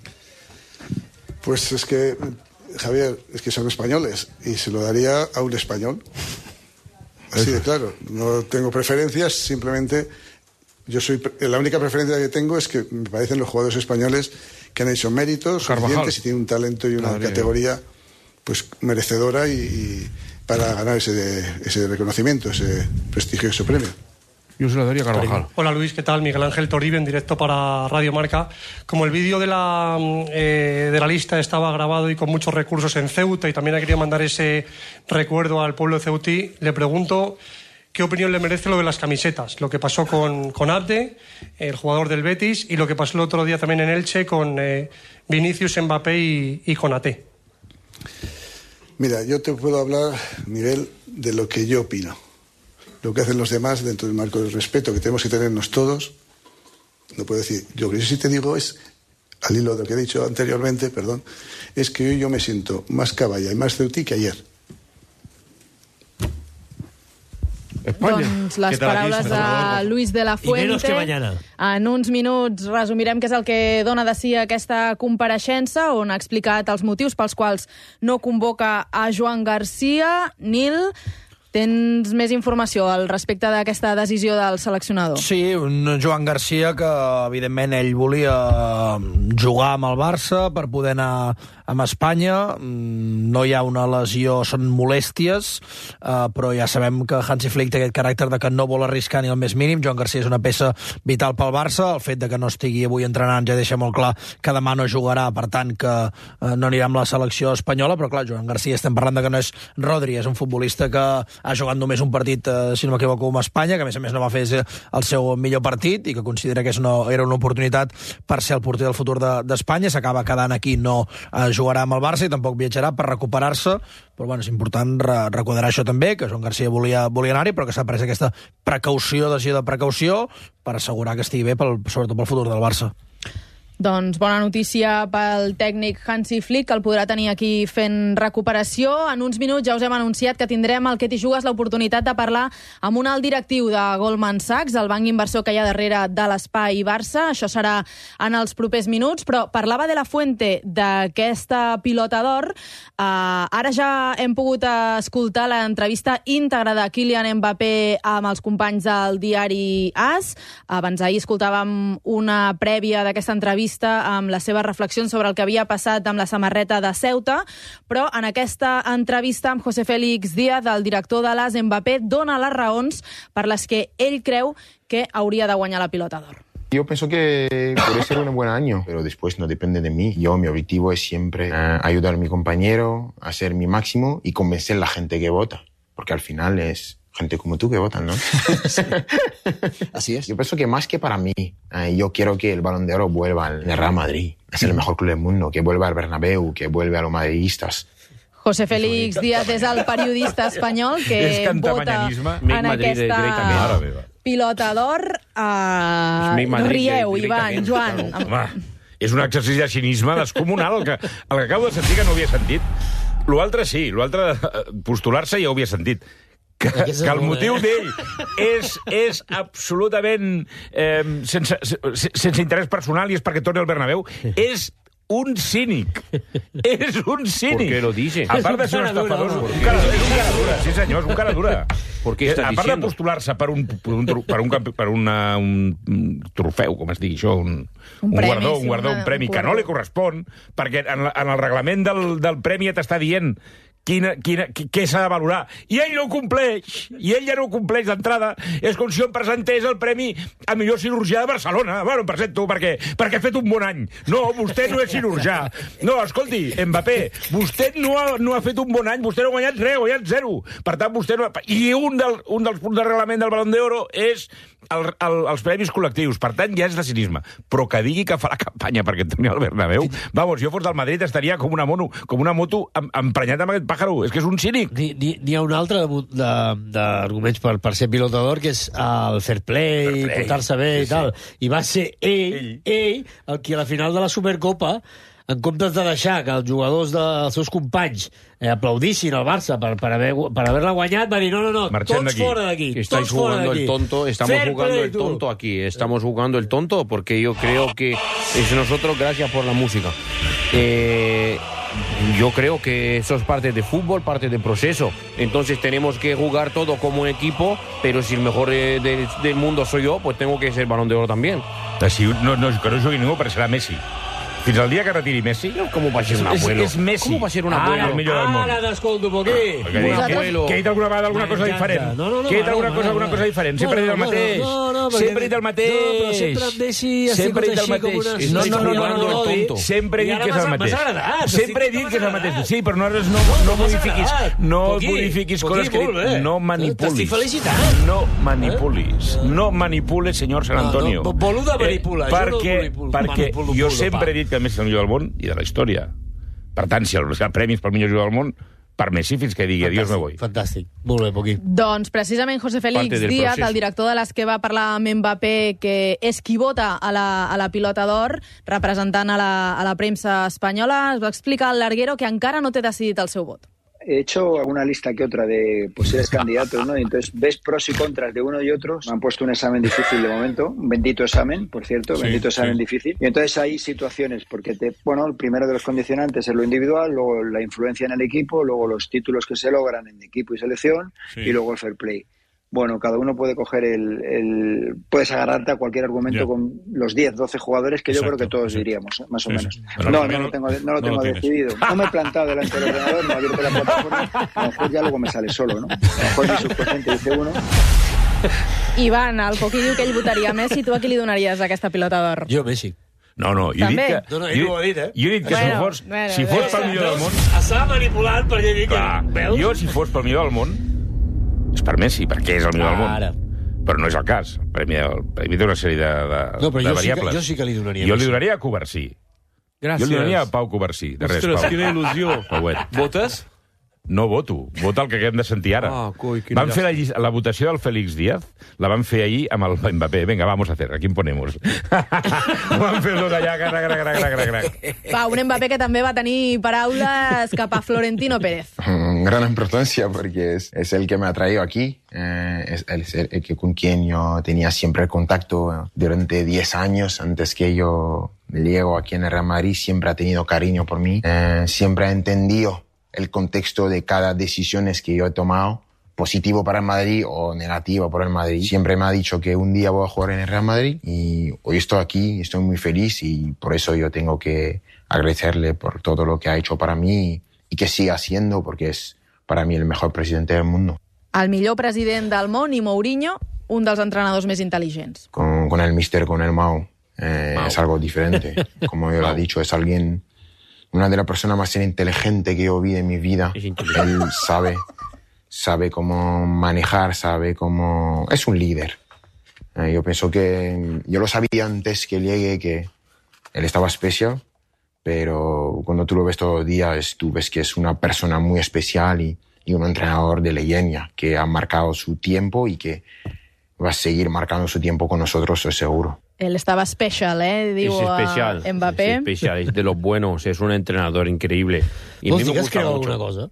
Pues es que, Javier, es que son españoles y se lo daría a un español. Así de claro. No tengo preferencias, simplemente yo soy la única preferencia que tengo es que me parecen los jugadores españoles que han hecho méritos suficientes y tienen un talento y una Madre categoría pues merecedora y, y para ganar ese, ese reconocimiento, ese prestigioso premio. Yo se lo daría a Carvajal. Hola Luis, ¿qué tal? Miguel Ángel Toribio en directo para Radio Marca. Como el vídeo de la, eh, de la lista estaba grabado y con muchos recursos en Ceuta y también ha querido mandar ese recuerdo al pueblo ceutí, le pregunto qué opinión le merece lo de las camisetas, lo que pasó con, con Abde, el jugador del Betis, y lo que pasó el otro día también en Elche con eh, Vinicius, Mbappé y, y Konaté. Mira, yo te puedo hablar, Miguel, de lo que yo opino. Lo que hacen los demás dentro del marco del respeto que tenemos que tenernos todos. No puedo decir, yo lo que sí te digo es, al hilo de lo que he dicho anteriormente, perdón, es que hoy yo me siento más caballa y más ceutí que ayer. Espanya. Doncs les paraules de Luis de la Fuente. En uns minuts resumirem què és el que dona de si aquesta compareixença, on ha explicat els motius pels quals no convoca a Joan Garcia. Nil, tens més informació al respecte d'aquesta decisió del seleccionador? Sí, un Joan Garcia que, evidentment, ell volia jugar amb el Barça per poder anar amb Espanya. No hi ha una lesió, són molèsties, eh, però ja sabem que Hansi Flick té aquest caràcter de que no vol arriscar ni el més mínim. Joan Garcia és una peça vital pel Barça. El fet de que no estigui avui entrenant ja deixa molt clar que demà no jugarà, per tant que eh, no anirà amb la selecció espanyola, però clar, Joan Garcia estem parlant de que no és Rodri, és un futbolista que ha jugat només un partit, eh, si no m'equivoco, amb Espanya, que a més a més no va fer el seu millor partit i que considera que és una, era una oportunitat per ser el porter del futur d'Espanya. De, s'acaba quedant aquí, no eh, jugarà amb el Barça i tampoc viatjarà per recuperar-se, però bueno, és important re requadrar això també, que Joan Garcia volia, volia anar-hi, però que s'ha pres aquesta precaució, decisió de precaució, per assegurar que estigui bé, pel, sobretot pel futur del Barça. Doncs bona notícia pel tècnic Hansi Flick, que el podrà tenir aquí fent recuperació. En uns minuts ja us hem anunciat que tindrem al Que t'hi jugues l'oportunitat de parlar amb un alt directiu de Goldman Sachs, el banc inversor que hi ha darrere de l'Espai Barça. Això serà en els propers minuts, però parlava de la Fuente d'aquesta pilota d'or. Uh, ara ja hem pogut escoltar l'entrevista íntegra de Kylian Mbappé amb els companys del diari AS. Abans ahir escoltàvem una prèvia d'aquesta entrevista amb les seves reflexions sobre el que havia passat amb la samarreta de Ceuta, però en aquesta entrevista amb José Félix Díaz, el director de l'A S, Mbappé dona les raons per les que ell creu que hauria de guanyar la pilota d'or. Yo pienso que puede ser un buen año, pero después no depende de mí. Yo, mi objetivo es siempre eh, ayudar a mi compañero, hacer mi máximo y convencer a la gente que vota, porque al final es gente como tú que votan, ¿no? Así es. Yo pienso que más que para mí, eh, yo quiero que el Balón de Oro vuelva al Real Madrid. Es el mejor club del mundo, que vuelva al Bernabéu, que vuelva a los madridistas. José Félix Díaz és el periodista espanyol que vota en aquesta pilota d'or. Uh, rieu, Ivan, Joan. Home, és un exercici de cinisme descomunal, el que, el que acabo de sentir que no havia sentit. L'altre sí, l'altre postular-se ja ho havia sentit. Que, que el motiu d'ell és, és absolutament eh, sense, sense interès personal i és perquè torni al Bernabéu, és un cínic. És un cínic. ¿Por qué lo dice? A part de ser un estafador, un cara, és un cara dura. Sí, senyor, és un cara dura. ¿Por qué estás a part diciendo? de postular-se per un, per un, per un, per una, un trofeu, com es digui això, un, un, un guardó, un guardó, un premi que no li correspon, perquè en, en el reglament del, del premi t'està dient Quina, quina, què s'ha de valorar. I ell no ho compleix. I ell ja no ho compleix d'entrada. És com si em presentés el premi a millor cirurgià de Barcelona. Bueno, em presento perquè, perquè he fet un bon any. No, vostè no és cirurgià. No, escolti, Mbappé, vostè no ha, no ha fet un bon any, vostè no ha guanyat res, ha guanyat zero. Per tant, vostè no ha... I un, del, un dels punts de reglament del Balón d'Oro és el, el, els premis col·lectius. Per tant, ja és de cinisme. Però que digui que fa la campanya perquè torni al Bernabéu... Vamos, jo fos del Madrid estaria com una, mono, com una moto emprenyat amb aquest pàjaro. És que és un cínic. N'hi ha un altre d'arguments per, per ser pilota d'or, que és el fair play, fair play. portar-se bé sí, i tal. Sí. I va ser ell, ell, ell, el que a la final de la Supercopa, en comptes de deixar que els jugadors dels seus companys eh, aplaudissin al Barça per, per haver-la per haver guanyat, va dir, no, no, no, Marxem tots fora d'aquí. Estáis jugando el tonto, estamos fair jugando play, el tonto aquí, estamos jugando el tonto porque yo creo que es nosotros, gracias por la música. Eh... Yo creo que eso es parte de fútbol, parte del proceso. Entonces tenemos que jugar todo como un equipo, pero si el mejor de, de, del mundo soy yo, pues tengo que ser Balón de Oro también. Si no, no, que no jugui ningú, però serà Messi. Fins al dia que retiri Messi... Com va ser un abuelo? És, és Messi. Com va ser un abuelo? Ara, ara t'escolto, per què? Que he dit alguna vegada alguna cosa diferent. No, no, no, que he dit alguna cosa, alguna cosa diferent. Sempre he dit el mateix. No, no, sempre he dit el mateix. No, però sempre amb Messi ha sigut així com una... No, no, no, no, no, sempre he dit que és el mateix. Sempre he dit que és el mateix. Sí, però no, no, no modifiquis. No modifiquis coses que he dit. No manipulis. T'estic felicitant. No manipulis. No manipules, senyor San Antonio. Boluda manipula. Perquè jo sempre he dit que Messi és el millor del món i de la història. Per tant, si el, el premi és pel millor jugador del món, per Messi fins que digui adiós me voy. Fantàstic. Molt bé, Poquí. Doncs precisament José Félix Díaz, el director de l'A S que va parlar amb Mbappé, que és qui vota a la, a la pilota d'or, representant a la, a la premsa espanyola, es va explicar al larguero que encara no té decidit el seu vot. He hecho alguna lista que otra de posibles candidatos, ¿no? Y entonces ves pros y contras de uno y otro. Me han puesto un examen difícil de momento, un bendito examen, por cierto, sí, bendito examen sí. difícil. Y entonces hay situaciones, porque te, bueno, el primero de los condicionantes es lo individual, luego la influencia en el equipo, luego los títulos que se logran en equipo y selección, sí. y luego el fair play. Bueno, cada uno puede coger el... el puedes agarrarte a cualquier argumento yeah. con los diez, doce jugadores que exacto, yo creo que todos exacto. diríamos, ¿eh? Más o sí, menos. Sí. No, no, no lo tengo, no lo tengo no lo decidido. No me he plantado delante del ordenador, no he abierto la plataforma, a lo mejor ya luego me sale solo, ¿no? A lo mejor mi subconsciente dice uno... Ivan, el Poquí diu que ell votaria Messi, tu a qui li donaries aquesta pilota d'or? Jo, Messi. No, no, jo he dit que... No, no, ell ho ha dit, eh? Jo he dit que bueno, si fos, bueno, si fos pel millor del món... Estava manipulant per dir que... Clar, jo, si fos pel millor del món, és per Messi, perquè és el millor del món. Ara. Però no és el cas. El premi, el premi té una sèrie de, de, no, però de jo variables. Sí que, jo sí que li donaria Jo Messi. li donaria a Covarsí. Gràcies. Jo li donaria a Pau Covarsí. De res, Ostres, Pau. quina il·lusió. Pauet. Votes? No voto. Vota el que haguem de sentir ara. Ah, coi, van fer la, la votació del Félix Díaz, la van fer ahir amb el Mbappé. Vinga, vamos a hacer, aquí en ponemos. Van fer tot allà, gra, gra, gra, gra, gra, gra. Va, un Mbappé que també va tenir paraules cap a Florentino Pérez. Gran importancia porque es, es el que me ha traído aquí, eh, es, es el, el que con quien yo tenía siempre el contacto durante diez años antes que yo llego aquí en el Real Madrid, siempre ha tenido cariño por mí, eh, siempre ha entendido el contexto de cada decisión que yo he tomado, positivo para el Madrid o negativo para el Madrid. Siempre me ha dicho que un día voy a jugar en el Real Madrid y hoy estoy aquí, estoy muy feliz y por eso yo tengo que agradecerle por todo lo que ha hecho para mí y que siga haciendo porque es para mí el mejor presidente del mundo. El millor president del món i Mourinho, un dels entrenadors més intel·ligents. Con, con el míster, con el Mau, eh, Mau. Es algo diferente. Como yo lo he dicho, es alguien... Una de las personas más inteligentes que yo vi en mi vida. Él sabe, sabe cómo manejar, sabe cómo... Es un líder. Eh, yo pienso que... Yo lo sabía antes que llegue que él estaba especial, pero cuando tú lo ves todos los días, tú ves que es una persona muy especial y, y un entrenador de leyenda que ha marcado su tiempo y que va a seguir marcando su tiempo con nosotros, estoy seguro. Él estaba special, ¿eh? Digo, es especial, a Mbappé. Es especial, es de los buenos, es un entrenador increïble. I Vols dir que es creu alguna cosa?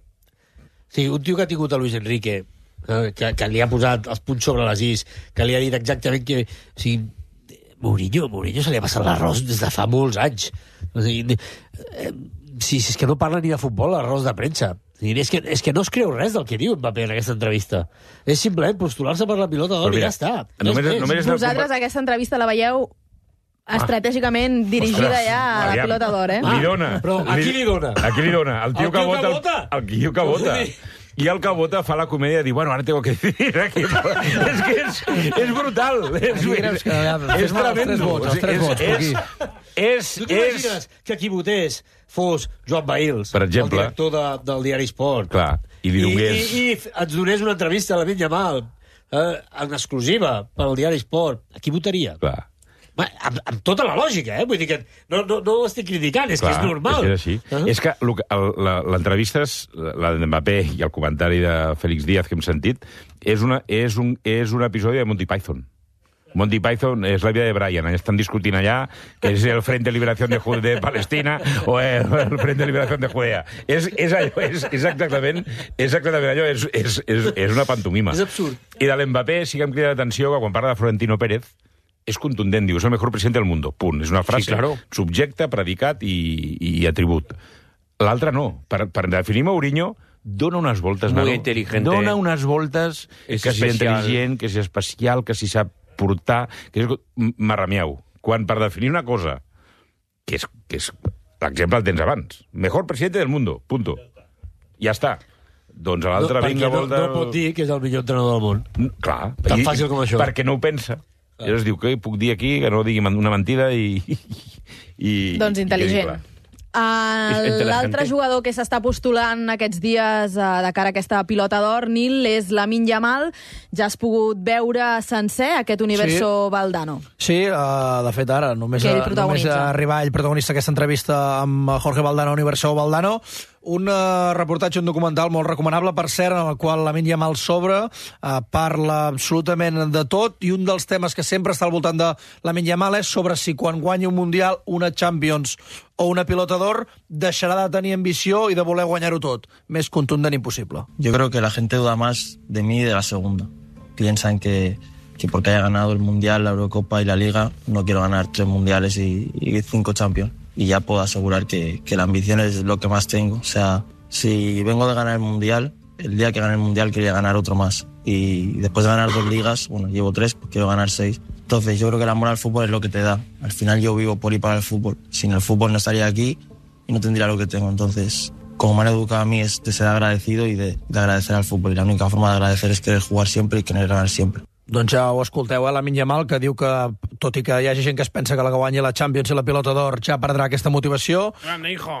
Sí, un tio que ha tingut a Luis Enrique, que, que li ha posat els punts sobre les is, que li ha dit exactament que... O sigui, Mourinho, Mourinho se li ha passat l'arròs des de fa molts anys. O sigui, eh, si, si és que no parla ni de futbol, l'arròs de premsa. És que, és que no es creu res del que diu Mbappé en aquesta entrevista. És simplement postular-se per la pilota d'or i ja està. Només, només Vosaltres compa... aquesta entrevista la veieu estratègicament ah. dirigida Ostres, ja a la ja, pilota d'or, eh? Li dona. Ah, però a qui li dona? A qui li dona? El tio, el que, tio vota, que vota? El, el tio que vota. I el que vota fa la comèdia de dir, bueno, ara tengo que dir aquí. És que és, és brutal. És, és, és tremendo. Els tres vots, per aquí. És, tu t'imagines que qui votés fos Joan Bahils, per exemple, el director de, del diari Esport, clar, i, li donés... I, i, i ens donés una entrevista a Lamine Yamal eh, en exclusiva per al diari Esport, a qui votaria? Clar. Bé, amb, amb tota la lògica, eh? Vull dir que no, no, no ho estic criticant, és clar, que és normal. És, que és, així. Uh-huh. És que l'entrevista, la de Mbappé i el comentari de Félix Díaz que hem sentit, és, una, és, un, és un episodi de Monty Python. Monty Python és la vida de Brian. Estan discutint allà que és el Frente de Liberación de, de Palestina o el, el Frente de Liberación de Judea. És, és, allò, és, és, exactament, és exactament allò, és, és, és, és una pantomima. És absurd. I de l'Mbappé sí que em crida l'atenció que quan parla de Florentino Pérez és contundent, diu, és el millor president del mundo, punt. És una frase sí, claro. subjecte, predicat i, i atribut. L'altre no. Per, per definir Mourinho, dona unes voltes, Muy inteligente. Dona unes voltes és que si és intel·ligent, que si és especial, que si sap portar, que és marramiau. Quan per definir una cosa, que és, que és l'exemple el tens abans, mejor presidente del mundo, punto. Ja està. Doncs a l'altre no, vinga no, volta... No pot dir que és el millor entrenador del món. Clar. Tan fàcil com això. Perquè no ho pensa. I llavors diu, què puc dir aquí, que no digui una mentida i... i doncs intel·ligent. L'altre jugador que s'està postulant aquests dies uh, de cara a aquesta pilota d'or, Nil, és Lamine Yamal. Ja has pogut veure sencer aquest Universo sí. Valdano. Sí, uh, de fet ara només, a, només a arribar ell protagonista aquesta entrevista amb Jorge Valdano, Universo Valdano. Un uh, reportatge, un documental molt recomanable, per cert, en el qual Lamine Yamal s'obre, uh, parla absolutament de tot, i un dels temes que sempre està al voltant de Lamine Yamal és sobre si quan guanyi un Mundial, una Champions o una pilota d'or, deixarà de tenir ambició i de voler guanyar-ho tot. Més contundent impossible. Yo creo que la gente duda más de mí y de la segunda. Piensan que, que porque haya ganado el Mundial, la Eurocopa y la Liga, no quiero ganar tres Mundiales y, y cinco Champions. Y ya puedo asegurar que, que la ambición es lo que más tengo. O sea, si vengo de ganar el Mundial, el día que gane el Mundial quería ganar otro más. Y después de ganar dos ligas, bueno, llevo tres, pues quiero ganar seis. Entonces yo creo que el amor al fútbol es lo que te da. Al final yo vivo por y para el fútbol. Sin el fútbol no estaría aquí y no tendría lo que tengo. Entonces, como me han educado a mí es de ser agradecido y de, de agradecer al fútbol. Y la única forma de agradecer es querer jugar siempre y querer ganar siempre. Doncs ja ho escolteu, eh? Lamine Yamal, que diu que, tot i que hi hagi gent que es pensa que la que guanyi la Champions i la pilota d'or ja perdrà aquesta motivació. Grande, hijo.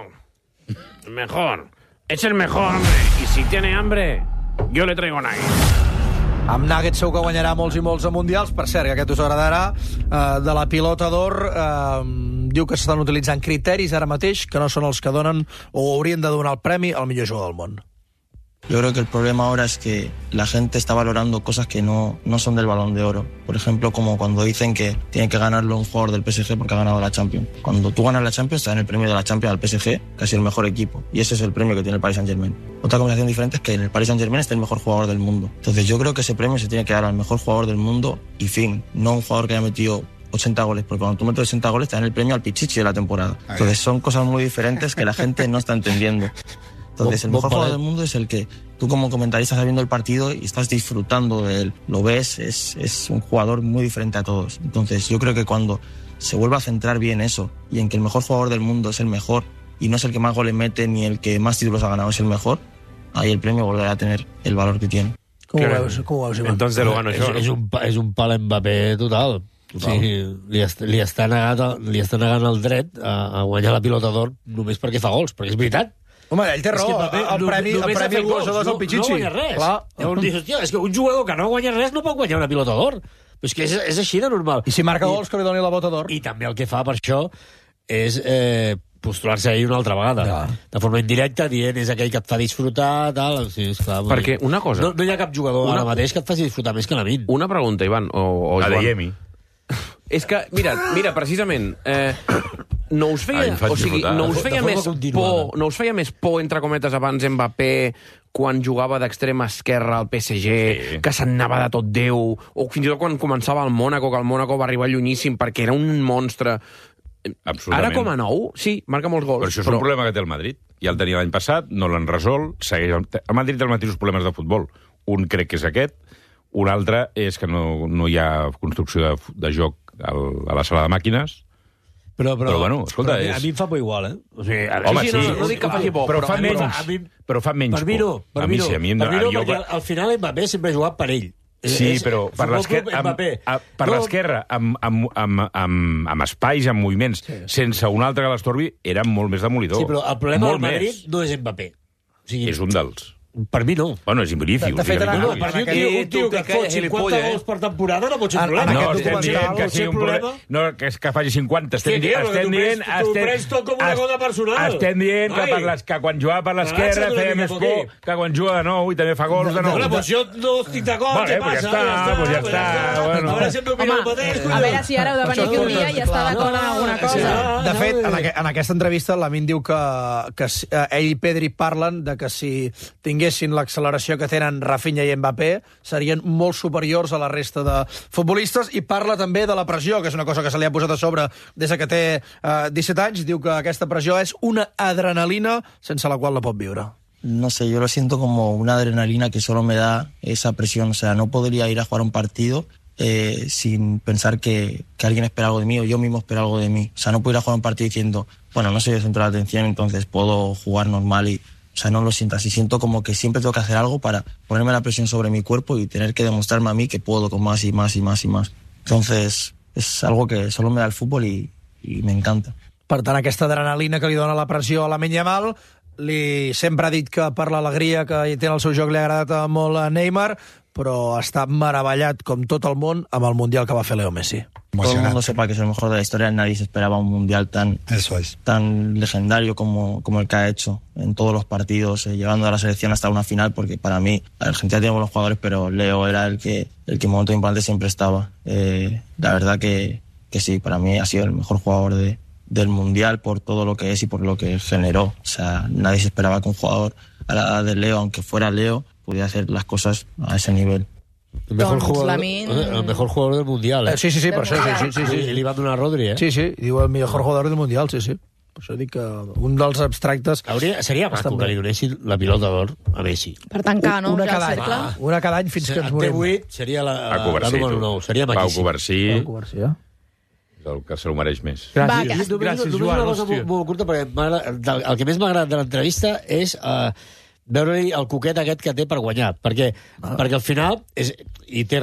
Mejor. Es el mejor, hombre. Y si tiene hambre, yo le traigo nuggets. Amb Nuggets segur que guanyarà molts i molts de mundials. Per cert, que aquest us agradarà, eh, de la pilota d'or, eh, diu que s'estan utilitzant criteris ara mateix que no són els que donen o haurien de donar el premi al millor jugador del món. Yo creo que el problema ahora es que la gente está valorando cosas que no, no son del Balón de Oro. Por ejemplo, como cuando dicen que tiene que ganarlo un jugador del P S G porque ha ganado la Champions. Cuando tú ganas la Champions, te dan el premio de la Champions al P S G, que ha sido el mejor equipo. Y ese es el premio que tiene el Paris Saint-Germain. Otra combinación diferente es que en el Paris Saint-Germain está el mejor jugador del mundo. Entonces yo creo que ese premio se tiene que dar al mejor jugador del mundo y fin. No un jugador que haya metido ochenta goles, porque cuando tú metes ochenta goles te dan el premio al Pichichi de la temporada. Entonces son cosas muy diferentes que la gente no está entendiendo. Entonces, el mejor jugador del mundo es el que tú como comentarista estás viendo el partido y estás disfrutando de él. Lo ves, es, es un jugador muy diferente a todos. Entonces, yo creo que cuando se vuelva a centrar bien eso y en que el mejor jugador del mundo es el mejor y no es el que más goles mete ni el que más títulos ha ganado, es el mejor, ahí el premio volverá a tener el valor que tiene. ¿Cómo veus, com veus, Entonces lo gano yo, és, ¿no? és, un, és un pal Mbappé total. total. Sí, li, est, li, està negat, li està negant el dret a, a guanyar la pilota d'or només perquè fa gols, perquè és veritat. Home, ell té raó, el premi, el premi al golejador és el Pichichi. No guanya res. Clar. Llavors dius, hòstia, és que un jugador que no guanya res no pot guanyar una pilota d'or. Però és que és, és així de normal. I si marca I, gols que li doni la bota d'or. I també el que fa per això és eh, postular-se ahir una altra vegada. Ja. De forma indirecta, dient és aquell que et fa disfrutar, tal... Sí, esclar, perquè una cosa... No, no hi ha cap jugador una... ara mateix que et faci disfrutar més que Lamine. Una pregunta, Ivan, o, o Joan. Adeyemi. És que, mira, mira precisament, eh, no us feia, Ai, o sigui, no us feia més por, no us feia més por, entre cometes, abans Mbappé, quan jugava d'extrema esquerra al P S G, sí. que se'n anava de tot Déu, o fins i tot quan començava al Mònaco, que el Mònaco va arribar llunyíssim perquè era un monstre. Ara com a nou, sí, marca molts gols. Però això és però... un problema que té el Madrid. Ja el tenia l'any passat, no l'han resolt. Segueix... El Madrid té els mateixos problemes de futbol. Un crec que és aquest, un altre és que no, no hi ha construcció de, de joc al, a la sala de màquines. Però, però, però bueno, escolta... Però, és... A mi em fa por igual, eh? O sigui, a Home, sí, sí, no, no dic que faci por, però, però fa menys, però, mi, però fa menys per mi no, per a mi, mi no, sí, a mi, per mi no, jo... perquè al final Mbappé sempre ha jugat per ell. Sí, és, però per l'esquerra, amb, a, per no. l'esquerra amb, amb, amb, amb, amb espais, amb moviments, sí. sense un altre que l'estorbi, era molt més demolidor. Sí, però el problema molt del Madrid més. no és Mbappé. O sigui, és un dels. Per mi no. Bueno, és Vinicius. De fet, no, per mi un tio, un tio que et fot cinquanta gols per temporada no pot ser un problema. No, estem dient que sigui un problema. No, que, que faci cinquanta. Estem dient... Estem dient... Tu prens tot com una cosa personal. Estem dient que, per les, que quan jugava per l'esquerra feia més por que quan juga de nou i també fa gols de nou. Bueno, doncs jo no estic d'acord, què passa? Pues ja està, bueno. Ara sempre opino el mateix. A veure si ara heu de venir aquí un dia i està d'acord en alguna cosa. De fet, en aquesta entrevista, Lamine diu que ell i Pedri parlen de que si tinguessin l'acceleració que tenen Rafinha i Mbappé serien molt superiors a la resta de futbolistes, i parla també de la pressió, que és una cosa que se li ha posat a sobre des que té eh, disset anys. Diu que aquesta pressió és una adrenalina sense la qual no pot viure. No sé, yo lo siento como una adrenalina que solo me da esa presión. O sea, no podría ir a jugar un partido eh, sin pensar que, que alguien espera algo de mí o yo mismo espero algo de mí. O sea, no puedo ir a jugar un partido diciendo, bueno, no soy el centro de atención, entonces puedo jugar normal y... O sea, no lo siento así. Siento como que siempre tengo que hacer algo para ponerme la presión sobre mi cuerpo y tener que demostrarme a mí que puedo con más y más y más y más. Entonces, es algo que solo me da el fútbol y, y me encanta. Per tant, aquesta adrenalina que li dona la pressió a Lamine Yamal, li sempre ha dit que per l'alegria que té en el seu joc li ha agradat molt a Neymar, però està meravellat, com tot el món, amb el Mundial que va fer Leo Messi. Todo el mundo sepa que es el mejor de la historia, nadie se esperaba un mundial tan, Eso es. tan legendario como, como el que ha hecho en todos los partidos, eh, llevando a la selección hasta una final, porque para mí Argentina tiene buenos jugadores, pero Leo era el que el que en momentos importantes siempre estaba. Eh, la verdad que, que sí, para mí ha sido el mejor jugador de, del mundial por todo lo que es y por lo que generó. O sea, nadie se esperaba que un jugador a la edad de Leo, aunque fuera Leo, pudiera hacer las cosas a ese nivel. El mejor, doncs jugador, Lamine... el mejor jugador del Mundial, eh? Sí, sí, sí, per això, sí, sí, sí, sí. Li va donar a Rodri, eh? Sí, sí, diu el millor jugador del Mundial, sí, sí. Per això dic que un dels abstractes... Hauria, seria maco que li donessin la pilota d'or a Messi. Per tancar, no? Una Ja cada el any, cercle. una cada any fins que ens morim. T vuit seria la, Paco la Barcí, número nou, seria Pau maquíssim. Covarsí, Pau Covarsí, eh? és el que se lo mereix més. Va, Gràcies, que- gràcies, Només Joan. una cosa hòstia. molt, molt curta, perquè m'agrada- del- el que més m'ha agradat de l'entrevista és uh, veure-li el coquet aquest que té per guanyar, perquè, perquè al final és, i té